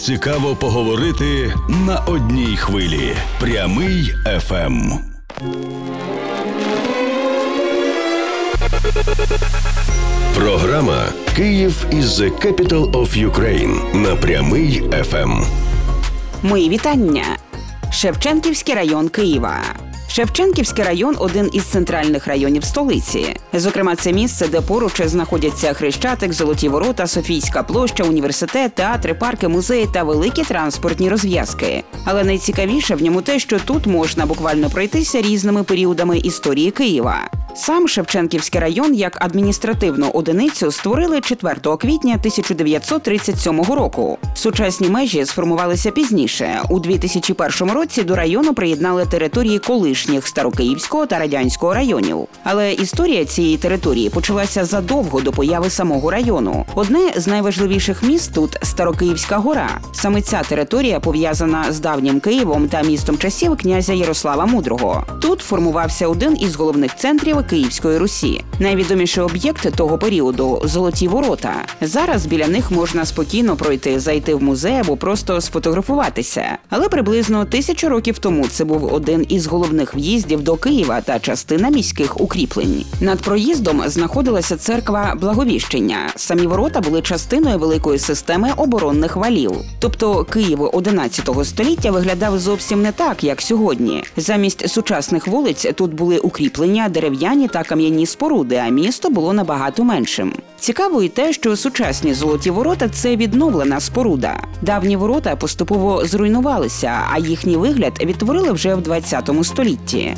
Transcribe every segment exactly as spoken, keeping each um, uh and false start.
цікаво поговорити на одній хвилі. Прямий еф ем. Програма «Київ is the capital of Ukraine» на Прямий еф ем. Мої вітання. Шевченківський район Києва. Шевченківський район – один із центральних районів столиці. Зокрема, це місце, де поруч знаходяться Хрещатик, Золоті Ворота, Софійська площа, університет, театри, парки, музеї та великі транспортні розв'язки. Але найцікавіше в ньому те, що тут можна буквально пройтися різними періодами історії Києва. Сам Шевченківський район як адміністративну одиницю створили четвертого квітня тисяча дев'ятсот тридцять сьомого року. Сучасні межі сформувалися пізніше. У дві тисячі першому році до району приєднали території колишніх Старокиївського та Радянського районів. Але історія цієї території почалася задовго до появи самого району. Одне з найважливіших міст тут – Старокиївська гора. Саме ця територія пов'язана з давнім Києвом та містом часів князя Ярослава Мудрого. Тут формувався один із головних центрів Київської Русі. Найвідоміший об'єкт того періоду – Золоті Ворота. Зараз біля них можна спокійно пройти, зайти в музей або просто сфотографуватися. Але приблизно тисячу років тому це був один із головних в'їздів до Києва та частина міських укріплень. Над проїздом знаходилася церква Благовіщення. Самі ворота були частиною великої системи оборонних валів. Тобто Київ одинадцятого століття виглядав зовсім не так, як сьогодні. Замість сучасних вулиць тут були укріплення, дерев'яні та кам'яні споруди, а місто було набагато меншим. Цікаво і те, що сучасні Золоті Ворота – це відновлена споруда. Давні ворота поступово зруйнувалися, а їхній вигляд відтворили вже в двадцятому столітті.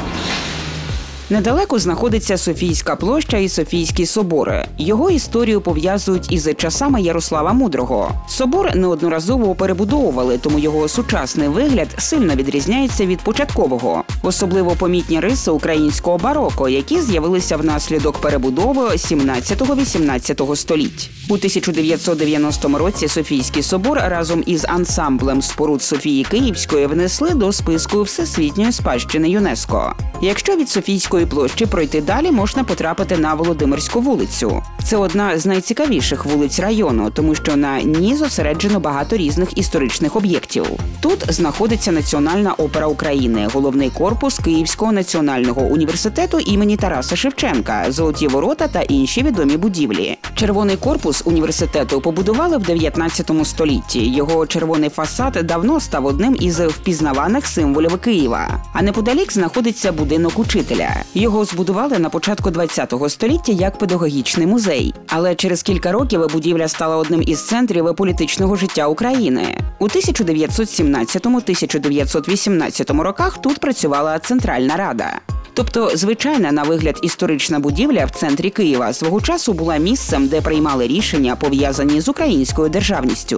Недалеко знаходиться Софійська площа і Софійський собор. Його історію пов'язують із часами Ярослава Мудрого. Собор неодноразово перебудовували, тому його сучасний вигляд сильно відрізняється від початкового. Особливо помітні риси українського бароко, які з'явилися внаслідок перебудови сімнадцятого-вісімнадцятого століть. У тисяча дев'ятсот дев'яностому році Софійський собор разом із ансамблем споруд Софії Київської внесли до списку Всесвітньої спадщини ЮНЕСКО. Якщо від Софійської площі пройти далі, можна потрапити на Володимирську вулицю. Це одна з найцікавіших вулиць району, тому що на ній зосереджено багато різних історичних об'єктів. Тут знаходиться Національна опера України, головний корпус Київського національного університету імені Тараса Шевченка, Золоті Ворота та інші відомі будівлі. Червоний корпус університету побудували в дев'ятнадцятому столітті. Його червоний фасад давно став одним із впізнаваних символів Києва. А неподалік знаходиться будинок учителя. Його збудували на початку двадцятого століття як педагогічний музей. Але через кілька років будівля стала одним із центрів політичного життя України. У тисяча дев'ятсот сімнадцятому - тисяча дев'ятсот вісімнадцятому роках тут працювала Центральна Рада. Тобто, звичайна на вигляд історична будівля в центрі Києва свого часу була місцем, де приймали рішення, пов'язані з українською державністю.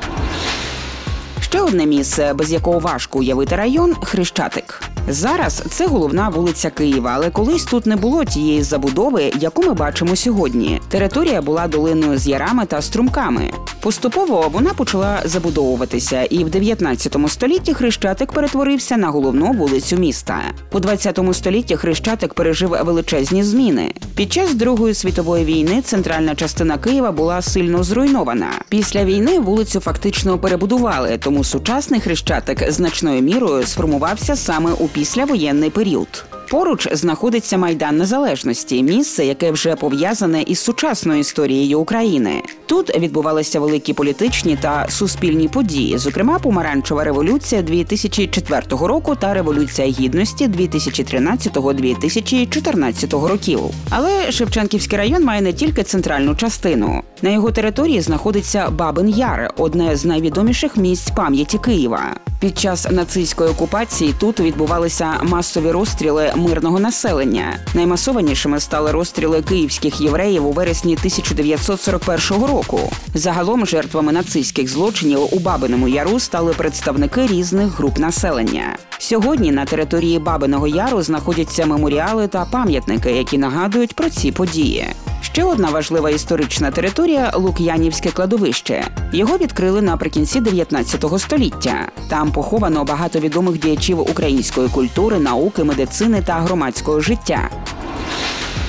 Ще одне місце, без якого важко уявити район – Хрещатик. Зараз це головна вулиця Києва, але колись тут не було тієї забудови, яку ми бачимо сьогодні. Територія була долиною з ярами та струмками. Поступово вона почала забудовуватися, і в дев'ятнадцятому столітті Хрещатик перетворився на головну вулицю міста. У двадцятому столітті Хрещатик пережив величезні зміни. Під час Другої світової війни центральна частина Києва була сильно зруйнована. Після війни вулицю фактично перебудували, тому сучасний Хрещатик значною мірою сформувався саме у післявоєнний період. Поруч знаходиться Майдан Незалежності – місце, яке вже пов'язане із сучасною історією України. Тут відбувалися великі політичні та суспільні події, зокрема Помаранчева революція дві тисячі четвертого року та Революція Гідності дві тисячі тринадцятого - дві тисячі чотирнадцятого років. Але Шевченківський район має не тільки центральну частину. На його території знаходиться Бабин Яр – одне з найвідоміших місць пам'яті Києва. Під час нацистської окупації тут відбувалися масові розстріли мирного населення. Наймасованішими стали розстріли київських євреїв у вересні тисяча дев'ятсот сорок першого року. Загалом жертвами нацистських злочинів у Бабиному Яру стали представники різних груп населення. Сьогодні на території Бабиного Яру знаходяться меморіали та пам'ятники, які нагадують про ці події. Ще одна важлива історична територія – Лук'янівське кладовище. Його відкрили наприкінці дев'ятнадцятого століття. Там поховано багато відомих діячів української культури, науки, медицини та громадського життя.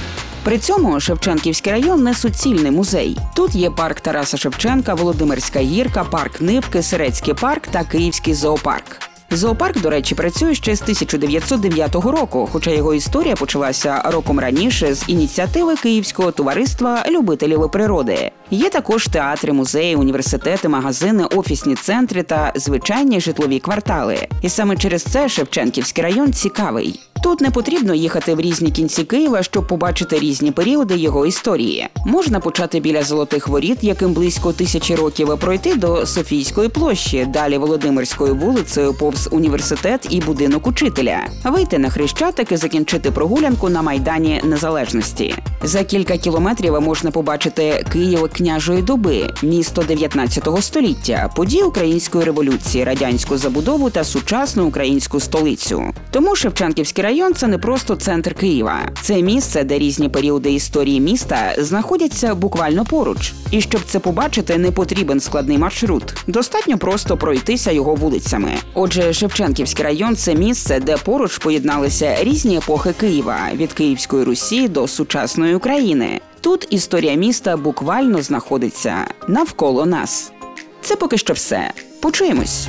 При цьому Шевченківський район не суцільний музей. Тут є парк Тараса Шевченка, Володимирська гірка, парк Нивки, Сирецький парк та Київський зоопарк. Зоопарк, до речі, працює ще з тисяча дев'ятсот дев'ятого року, хоча його історія почалася роком раніше з ініціативи Київського товариства любителів природи. Є також театри, музеї, університети, магазини, офісні центри та звичайні житлові квартали. І саме через це Шевченківський район цікавий. Тут не потрібно їхати в різні кінці Києва, щоб побачити різні періоди його історії. Можна почати біля Золотих воріт, яким близько тисячі років, пройти до Софійської площі, далі Володимирською вулицею повз університет і будинок учителя, вийти на Хрещатик і закінчити прогулянку на Майдані Незалежності. За кілька кілометрів можна побачити Київ княжої доби, місто дев'ятнадцятого століття, події Української революції, радянську забудову та сучасну українську столицю. Тому Шевченківський район – це не просто центр Києва. Це місце, де різні періоди історії міста знаходяться буквально поруч. І щоб це побачити, не потрібен складний маршрут. Достатньо просто пройтися його вулицями. Отже, Шевченківський район – це місце, де поруч поєдналися різні епохи Києва – від Київської Русі до сучасної України. Тут історія міста буквально знаходиться навколо нас. Це поки що все. Почуємось.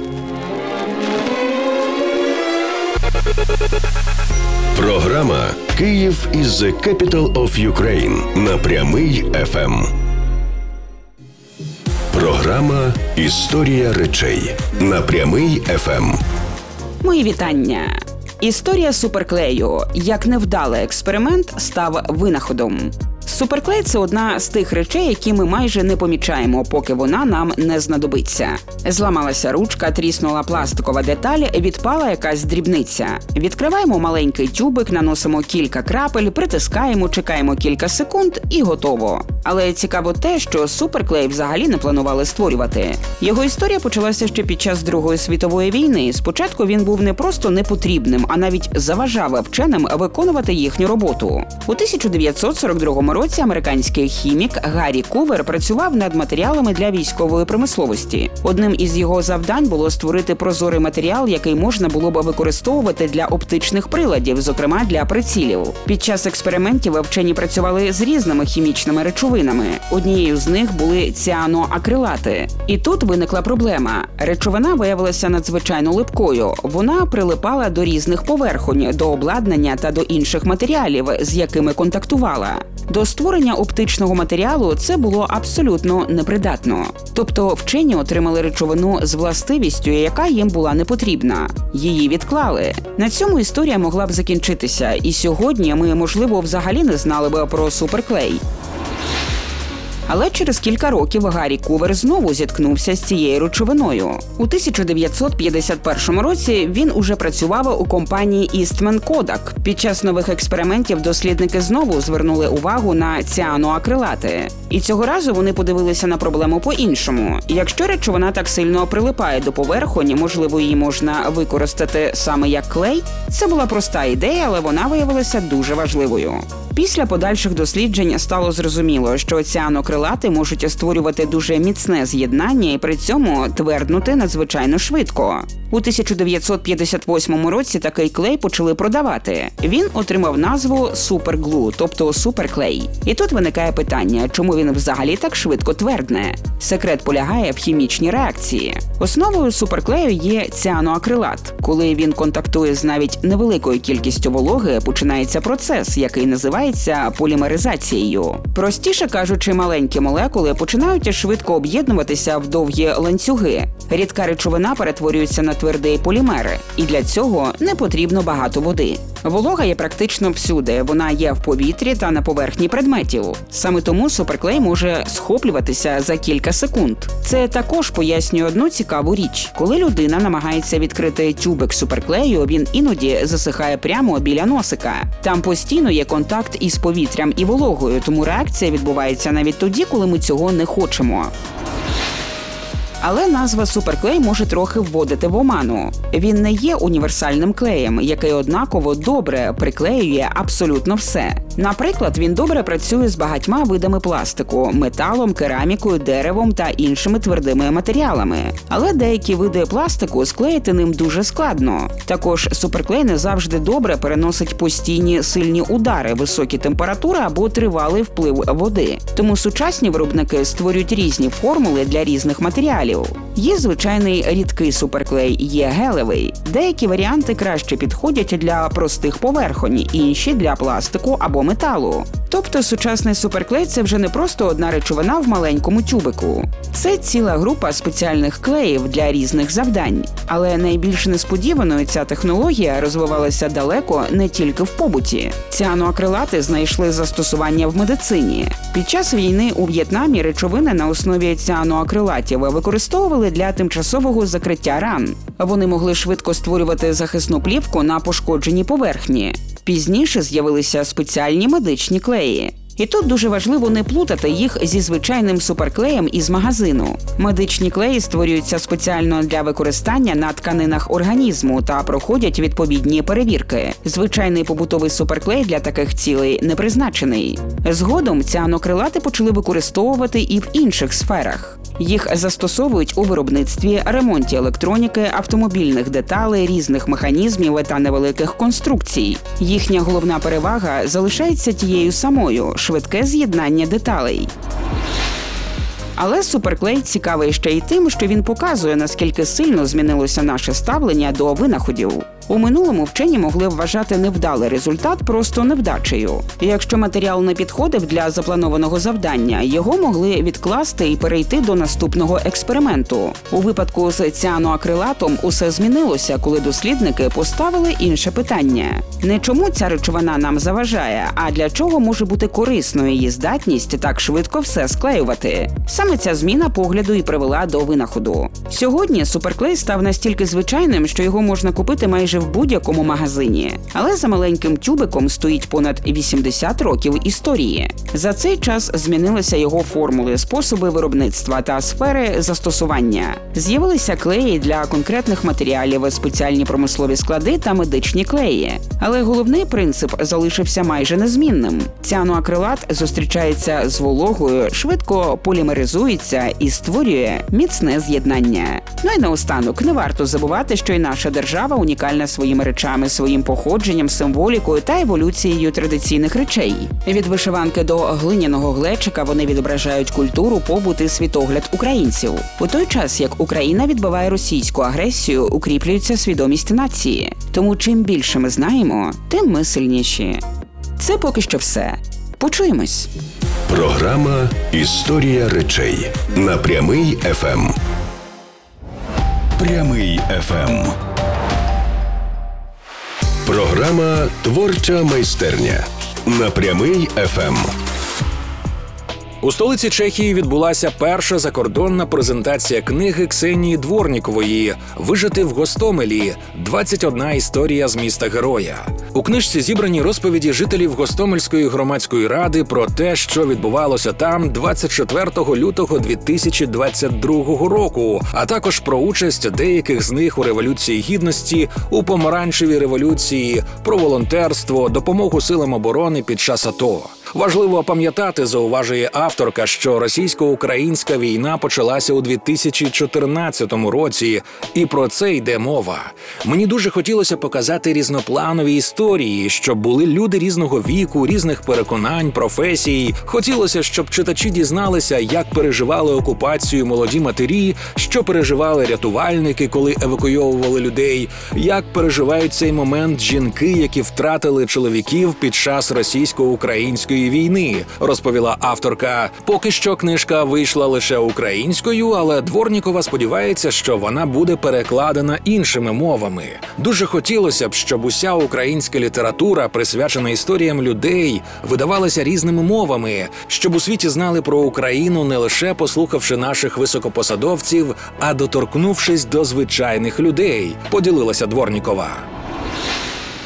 Програма «Київ is the capital of Ukraine» на Прямий еф ем. Програма «Історія речей» на Прямий еф ем. Мої вітання. Історія суперклею, як невдалий експеримент, став винаходом. Суперклей – це одна з тих речей, які ми майже не помічаємо, поки вона нам не знадобиться. Зламалася ручка, тріснула пластикова деталь, відпала якась дрібниця. Відкриваємо маленький тюбик, наносимо кілька крапель, притискаємо, чекаємо кілька секунд і готово. Але цікаво те, що суперклей взагалі не планували створювати. Його історія почалася ще під час Другої світової війни. Спочатку він був не просто непотрібним, а навіть заважав вченим виконувати їхню роботу. У тисяча дев'ятсот сорок другому році американський хімік Гаррі Кувер працював над матеріалами для військової промисловості. Одним із його завдань було створити прозорий матеріал, який можна було б використовувати для оптичних приладів, зокрема для прицілів. Під час експериментів вчені працювали з різними хімічними речовинами. Однією з них були ціаноакрилати. І тут виникла проблема. Речовина виявилася надзвичайно липкою. Вона прилипала до різних поверхонь, до обладнання та до інших матеріалів, з якими контактувала. До створення оптичного матеріалу це було абсолютно непридатно. Тобто вчені отримали речовину з властивістю, яка їм була не потрібна. Її відклали. На цьому історія могла б закінчитися, і сьогодні ми, можливо, взагалі не знали б про суперклей. Але через кілька років Гаррі Кувер знову зіткнувся з цією речовиною. У тисяча дев'ятсот п'ятдесят першому році він уже працював у компанії Eastman Kodak. Під час нових експериментів дослідники знову звернули увагу на ціаноакрилати. І цього разу вони подивилися на проблему по-іншому. Якщо речовина так сильно прилипає до поверхонь, можливо, її можна використати саме як клей? Це була проста ідея, але вона виявилася дуже важливою. Після подальших досліджень стало зрозуміло, що ціанокрилати можуть створювати дуже міцне з'єднання і при цьому тверднути надзвичайно швидко. У тисяча дев'ятсот п'ятдесят восьмому році такий клей почали продавати. Він отримав назву суперглу, тобто суперклей. І тут виникає питання, чому він взагалі так швидко твердне? Секрет полягає в хімічній реакції. Основою суперклею є ціаноакрилат. Коли він контактує з навіть невеликою кількістю вологи, починається процес, який називається полімеризацією. Простіше кажучи, маленькі молекули починають швидко об'єднуватися в довгі ланцюги. Рідка речовина перетворюється на твердий полімер, і для цього не потрібно багато води. Волога є практично всюди, вона є в повітрі та на поверхні предметів. Саме тому суперклей може схоплюватися за кілька секунд. Це також пояснює одну цікаву річ. Коли людина намагається відкрити тюбик суперклею, він іноді засихає прямо біля носика. Там постійно є контакт із повітрям і вологою, тому реакція відбувається навіть тоді, коли ми цього не хочемо. Але назва суперклей може трохи вводити в оману. Він не є універсальним клеєм, який однаково добре приклеює абсолютно все. Наприклад, він добре працює з багатьма видами пластику – металом, керамікою, деревом та іншими твердими матеріалами. Але деякі види пластику склеїти ним дуже складно. Також суперклей не завжди добре переносить постійні сильні удари, високі температури або тривалий вплив води. Тому сучасні виробники створюють різні формули для різних матеріалів. Є звичайний рідкий суперклей, є гелевий. Деякі варіанти краще підходять для простих поверхонь, інші – для пластику або металу. Тобто сучасний суперклей – це вже не просто одна речовина в маленькому тюбику. Це ціла група спеціальних клеїв для різних завдань. Але найбільш несподіваною ця технологія розвивалася далеко не тільки в побуті. Ціаноакрилати знайшли застосування в медицині. Під час війни у В'єтнамі речовини на основі ціаноакрилатів використовували для тимчасового закриття ран. Вони могли швидко створювати захисну плівку на пошкодженій поверхні. Пізніше з'явилися спеціальні медичні клеї. І тут дуже важливо не плутати їх зі звичайним суперклеєм із магазину. Медичні клеї створюються спеціально для використання на тканинах організму та проходять відповідні перевірки. Звичайний побутовий суперклей для таких цілей не призначений. Згодом ціанокрилати почали використовувати і в інших сферах. Їх застосовують у виробництві, ремонті електроніки, автомобільних деталей, різних механізмів та невеликих конструкцій. Їхня головна перевага залишається тією самою – швидке з'єднання деталей. Але суперклей цікавий ще й тим, що він показує, наскільки сильно змінилося наше ставлення до винаходів. У минулому вчені могли вважати невдалий результат просто невдачею. Якщо матеріал не підходив для запланованого завдання, його могли відкласти і перейти до наступного експерименту. У випадку з ціаноакрилатом усе змінилося, коли дослідники поставили інше питання. Не чому ця речовина нам заважає, а для чого може бути корисною її здатність так швидко все склеювати. Саме ця зміна погляду і привела до винаходу. Сьогодні суперклей став настільки звичайним, що його можна купити майже в будь-якому магазині. Але за маленьким тюбиком стоїть понад вісімдесят років історії. За цей час змінилися його формули, способи виробництва та сфери застосування. З'явилися клеї для конкретних матеріалів, спеціальні промислові склади та медичні клеї. Але головний принцип залишився майже незмінним. Ціаноакрилат зустрічається з вологою, швидко полімеризується і створює міцне з'єднання. Ну і наостанок, не варто забувати, що і наша держава унікальна своїми речами, своїм походженням, символікою та еволюцією традиційних речей. Від вишиванки до глиняного глечика вони відображають культуру, побут і світогляд українців. У той час, як Україна відбиває російську агресію, укріплюється свідомість нації. Тому чим більше ми знаємо, тим ми сильніші. Це поки що все. Почуємось. Програма «Історія речей» на Прямий еф ем. Прямий еф ем. Програма «Творча майстерня» на Прямий еф ем. У столиці Чехії відбулася перша закордонна презентація книги Ксенії Дворнікової «Вижити в Гостомелі. двадцять одна історія з міста-героя». У книжці зібрані розповіді жителів Гостомельської громадської ради про те, що відбувалося там двадцять четвертого лютого дві тисячі двадцять другого року, а також про участь деяких з них у Революції Гідності, у Помаранчевій революції, про волонтерство, допомогу силам оборони під час АТО. Важливо пам'ятати, зауважує авторка, що російсько-українська війна почалася у дві тисячі чотирнадцятому році, і про це йде мова. Мені дуже хотілося показати різнопланові історії, щоб були люди різного віку, різних переконань, професій. Хотілося, щоб читачі дізналися, як переживали окупацію молоді матері, що переживали рятувальники, коли евакуйовували людей, як переживають цей момент жінки, які втратили чоловіків під час російсько-української війни, розповіла авторка. Поки що книжка вийшла лише українською, але Дворнікова сподівається, що вона буде перекладена іншими мовами. Дуже хотілося б, щоб уся українська література, присвячена історіям людей, видавалася різними мовами, щоб у світі знали про Україну не лише послухавши наших високопосадовців, а доторкнувшись до звичайних людей, поділилася Дворнікова. У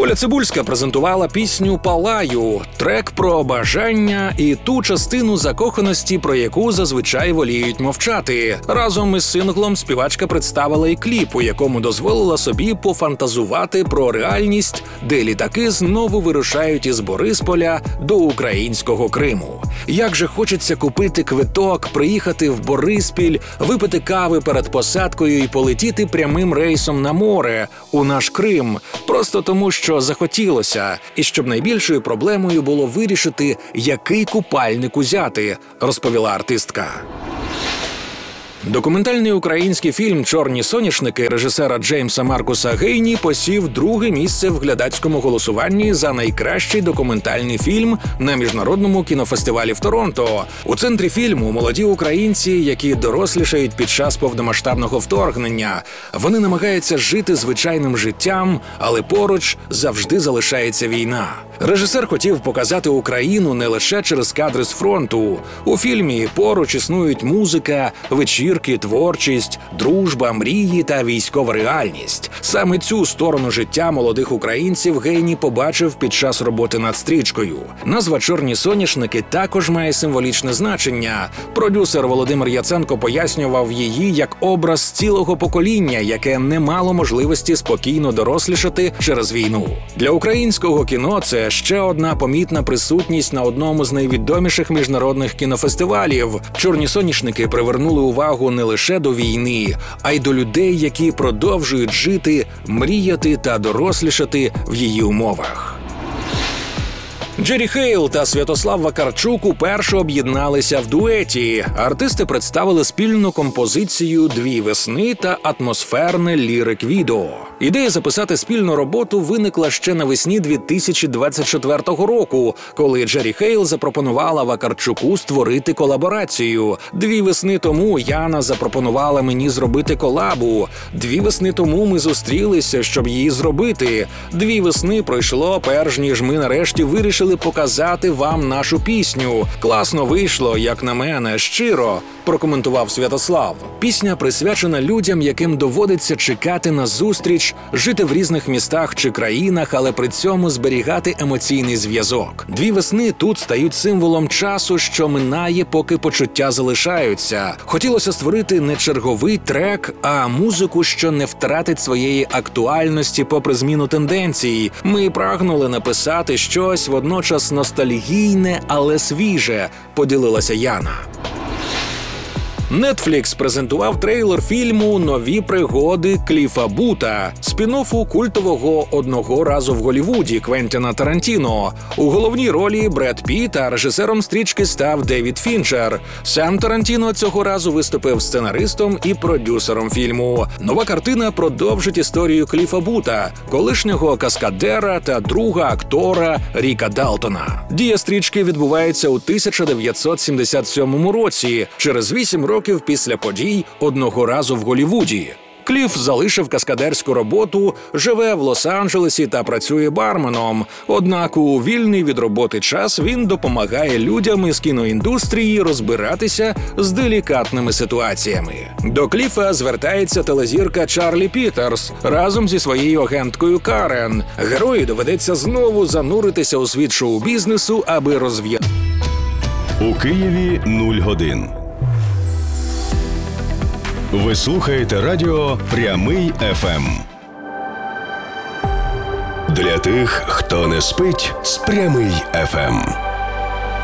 Оля Цибульська презентувала пісню «Палаю» – трек про бажання і ту частину закоханості, про яку зазвичай воліють мовчати. Разом із синглом співачка представила і кліп, у якому дозволила собі пофантазувати про реальність, де літаки знову вирушають із Борисполя до українського Криму. Як же хочеться купити квиток, приїхати в Бориспіль, випити кави перед посадкою і полетіти прямим рейсом на море, у наш Крим, просто тому, що захотілося, і щоб найбільшою проблемою було вирішити, який купальник узяти, розповіла артистка. Документальний український фільм «Чорні соняшники» режисера Джеймса Маркуса Гейні посів друге місце в глядацькому голосуванні за найкращий документальний фільм на міжнародному кінофестивалі в Торонто. У центрі фільму молоді українці, які дорослішають під час повномасштабного вторгнення. Вони намагаються жити звичайним життям, але поруч завжди залишається війна. Режисер хотів показати Україну не лише через кадри з фронту. У фільмі поруч існують музика, вечірки, творчість, дружба, мрії та військова реальність. Саме цю сторону життя молодих українців Гейні побачив під час роботи над стрічкою. Назва «Чорні соняшники» також має символічне значення. Продюсер Володимир Яценко пояснював її як образ цілого покоління, яке не мало можливості спокійно дорослішати через війну. Для українського кіно це ще одна помітна присутність на одному з найвідоміших міжнародних кінофестивалів. «Чорні соняшники» привернули увагу не лише до війни, а й до людей, які продовжують жити, мріяти та дорослішати в її умовах. Джері Хейл та Святослав Вакарчук уперше об'єдналися в дуеті. Артисти представили спільну композицію «Дві весни» та атмосферне лірик-відео. Ідея записати спільну роботу виникла ще навесні дві тисячі двадцять четвертого року, коли Джері Хейл запропонувала Вакарчуку створити колаборацію. Дві весни тому Яна запропонувала мені зробити колабу. Дві весни тому ми зустрілися, щоб її зробити. Дві весни пройшло, перш ніж ми нарешті вирішили показати вам нашу пісню. Класно вийшло, як на мене, щиро, прокоментував Святослав. Пісня присвячена людям, яким доводиться чекати на зустріч, жити в різних містах чи країнах, але при цьому зберігати емоційний зв'язок. Дві весни тут стають символом часу, що минає, поки почуття залишаються. Хотілося створити не черговий трек, а музику, що не втратить своєї актуальності попри зміну тенденцій. Ми прагнули написати щось водночас ностальгійне, але свіже, поділилася Яна. Netflix презентував трейлер фільму «Нові пригоди Кліфа Бута», спін-оффу культового «Одного разу в Голлівуді» Квентіна Тарантіно. У головній ролі Бред Піт, а режисером стрічки став Девід Фінчер. Сам Тарантіно цього разу виступив сценаристом і продюсером фільму. Нова картина продовжить історію Кліфа Бута, колишнього каскадера та друга актора Ріка Далтона. Дія стрічки відбувається у тисяча дев'ятсот сімдесят сьомому році, через вісім років після подій «Одного разу в Голлівуді». Кліф залишив каскадерську роботу, живе в Лос-Анджелесі та працює барменом. Однак у вільний від роботи час він допомагає людям із кіноіндустрії розбиратися з делікатними ситуаціями. До Кліфа звертається телезірка Чарлі Пітерс разом зі своєю агенткою Карен. Герої доведеться знову зануритися у світ шоу-бізнесу, аби розв'язати. У Києві нуль годин. Ви слухаєте радіо «Прямий еф ем». Для тих, хто не спить з «Прямий еф ем».